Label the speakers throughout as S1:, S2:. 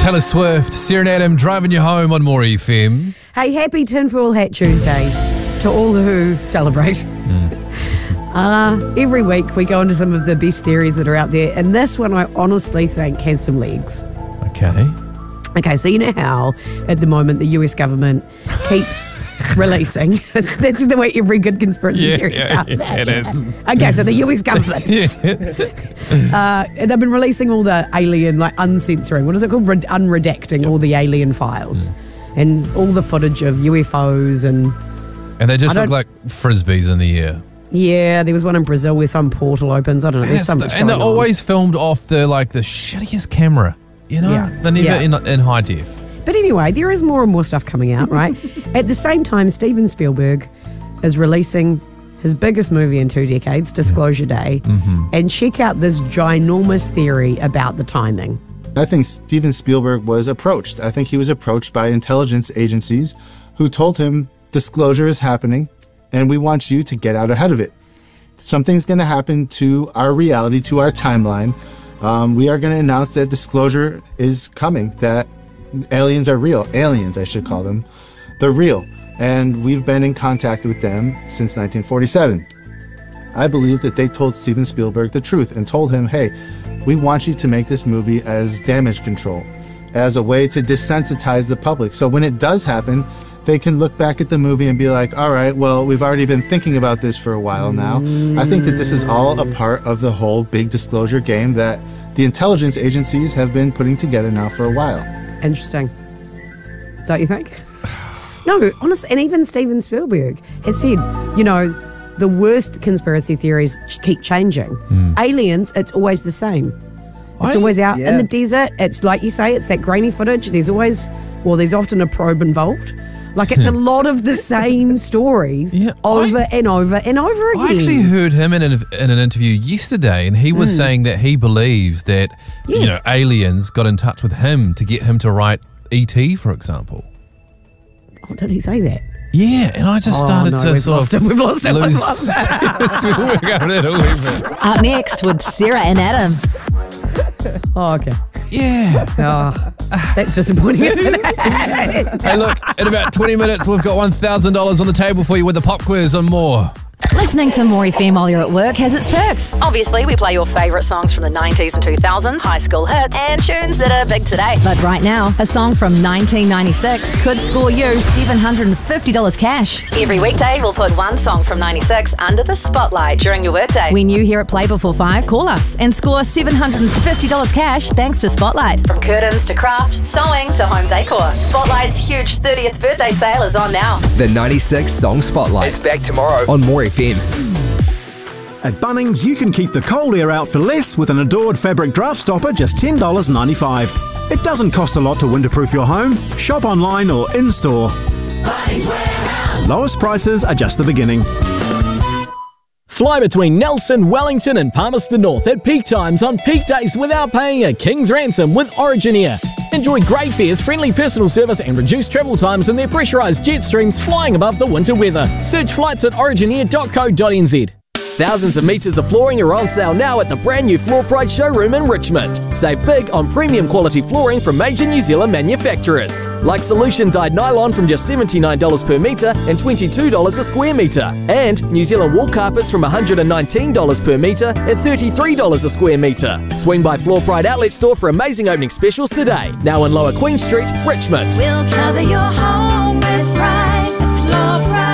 S1: Taylor Swift, Sarah and Adam driving you home on More FM.
S2: Hey, happy Tinfoil Hat Tuesday to all who celebrate. Every week we go into some of the best theories that are out there, and this one I honestly think has some legs. Okay, so you know how at the moment the US government keeps releasing, that's the way every good conspiracy theory starts.
S1: It is.
S2: Okay, so the US government, they've been releasing all the alien, like uncensoring, what is it called? Unredacting all the alien files and all the footage of UFOs and
S1: they just look like frisbees in the air.
S2: Yeah, there was one in Brazil where some portal opens. I don't know. There's so much going on.
S1: And they're always filmed off the shittiest camera. You know, they're never in high def.
S2: But anyway, there is more and more stuff coming out, right? At the same time, Steven Spielberg is releasing his biggest movie in 2 decades, Disclosure Day, and check out this ginormous theory about the timing.
S3: I think Steven Spielberg was approached. I think he was approached by intelligence agencies who told him disclosure is happening and we want you to get out ahead of it. Something's going to happen to our reality, to our timeline. We are going to announce that disclosure is coming, that aliens are real. Aliens, I should call them. They're real. And we've been in contact with them since 1947. I believe that they told Steven Spielberg the truth and told him, hey, we want you to make this movie as damage control, as a way to desensitize the public. So when it does happen, they can look back at the movie and be like, all right, well, we've already been thinking about this for a while now. I think that this is all a part of the whole big disclosure game that the intelligence agencies have been putting together now for a while.
S2: Interesting. Don't you think? No, honestly, and even Steven Spielberg has said, you know, the worst conspiracy theories keep changing. Aliens, it's always the same. It's always out in the desert. It's like you say, it's that grainy footage. There's often a probe involved. Like, it's a lot of the same stories over and over and over again.
S1: I actually heard him in an interview yesterday, and he was saying that he believes that aliens got in touch with him to get him to write E.T., for example.
S2: Oh, did he say that?
S1: Yeah, and I just started to
S2: we've lost him.
S4: Up next with Sarah and Adam.
S2: Oh, okay.
S1: Yeah.
S2: Oh, that's disappointing, isn't it?
S1: Hey, look, in about 20 minutes, we've got $1,000 on the table for you with the pop quiz and more.
S4: Listening to More FM while you're at work has its perks. Obviously, we play your favourite songs from the 90s and 2000s, high school hits, and tunes that are big today. But right now, a song from 1996 could score you $750 cash. Every weekday, we'll put one song from 96 under the spotlight during your workday. When you hear it play before 5, call us and score $750 cash thanks to Spotlight. From curtains to craft, sewing to home decor, Spotlight's huge 30th birthday sale is on now.
S5: The 96 Song Spotlight. It's back tomorrow on More FM.
S6: At Bunnings, you can keep the cold air out for less with an Adored fabric draft stopper, just $10.95. It doesn't cost a lot to winterproof your home. Shop online or in-store. Bunnings Warehouse. Lowest prices are just the beginning.
S7: Fly between Nelson, Wellington and Palmerston North at peak times on peak days without paying a king's ransom with Origin Air. Enjoy great fares, friendly personal service and reduced travel times in their pressurised jet streams flying above the winter weather. Search flights at originair.co.nz.
S8: Thousands of metres of flooring are on sale now at the brand new Floor Pride showroom in Richmond. Save big on premium quality flooring from major New Zealand manufacturers. Like Solution dyed nylon from just $79 per metre and $22 a square metre. And New Zealand wool carpets from $119 per metre and $33 a square metre. Swing by Floor Pride Outlet Store for amazing opening specials today. Now in Lower Queen Street, Richmond.
S9: We'll cover your home with pride. Floor Pride.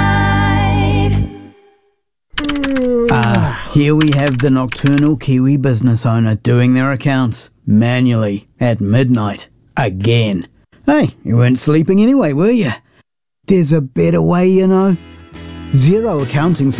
S10: Here we have the nocturnal Kiwi business owner doing their accounts manually at midnight again. Hey, you weren't sleeping anyway, were you? There's a better way, you know. Xero accounting